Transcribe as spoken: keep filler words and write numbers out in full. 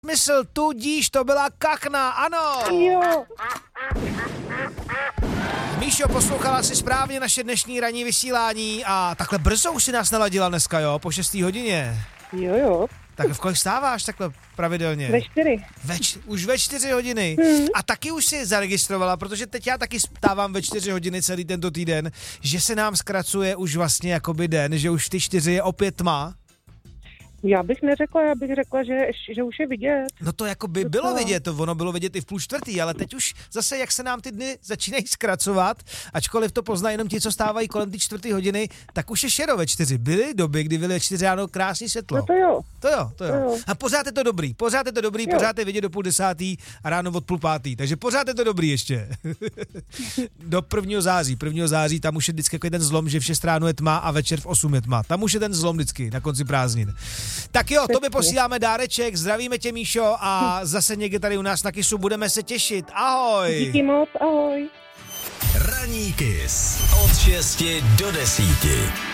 Smysl, tudíž to byla kakna, ano. Jo. Míšo, poslouchala si správně naše dnešní ranní vysílání a takhle brzo už si nás naladila dneska, jo, po šestý hodině. Jo, jo. Tak v kolik stáváš takhle pravidelně? Ve čtyři. Ve č- už ve čtyři hodiny. Hmm. A taky už si zaregistrovala, protože teď já taky stávám ve čtyři hodiny celý tento týden, že se nám zkracuje už vlastně jakoby den, že už v ty čtyři je opět tma. Já bych neřekla, já bych řekla, že, že už je vidět. No to jako by bylo vidět, to ono bylo vidět i v půl čtvrtý, ale teď už zase, jak se nám ty dny začínají zkracovat, ačkoliv to poznají jenom ti, co stávají kolem ty čtvrtý hodiny, tak už je šero ve čtyři. Byly doby, kdy byly čtyři ráno krásný světlo. No to jo. To jo, to jo. To jo. A pořád je to dobrý, pořád je to dobrý, Jo. pořád je vidět do půl desátý a ráno od půl pátý, takže pořád je to dobrý ještě. Do prvního září, prvního září, tam už je vždycky jako ten zlom, že v šest ráno je tma a večer v osm je tma. Tam už je ten zlom vždycky na konci prázdnin. Tak jo, tobě posíláme dáreček, zdravíme tě, Míšo, a zase někde tady u nás na Kissu budeme se těšit. Ahoj! Díky moc, ahoj. Ranní Kiss od šesti do desíti.